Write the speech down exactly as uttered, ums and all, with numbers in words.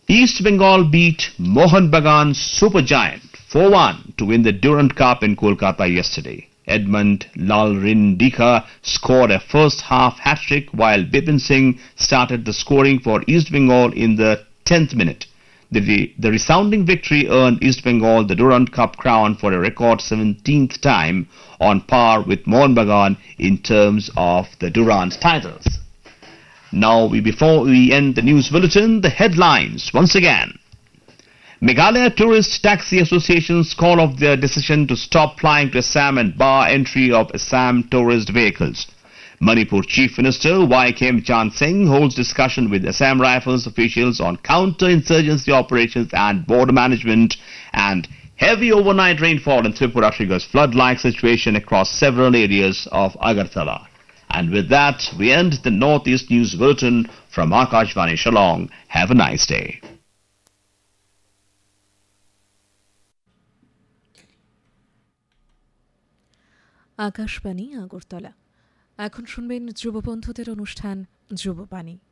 East Bengal beat Mohun Bagan Supergiant four one to win the Durand Cup in Kolkata yesterday. Edmund Lalrindika scored a first half hat-trick while Bipin Singh started the scoring for East Bengal in the tenth minute. The, the resounding victory earned East Bengal the Durand Cup crown for a record seventeenth time, on par with Mohun Bagan in terms of the Durand titles. Now, we, before we end the news bulletin, the headlines once again. Meghalaya Tourist Taxi Association's call of their decision to stop flying to Assam and bar entry of Assam tourist vehicles. Manipur Chief Minister Y K Chand Singh holds discussion with Assam Rifles officials on counter-insurgency operations and border management, and heavy overnight rainfall in Tripura triggers flood-like situation across several areas of Agartala. And with that, we end the Northeast News Bulletin from Akashvani Shillong. Have a nice day. Akashvani Agartala. এখন শুনবেন যুববন্ধুদের অনুষ্ঠান যুববাণী।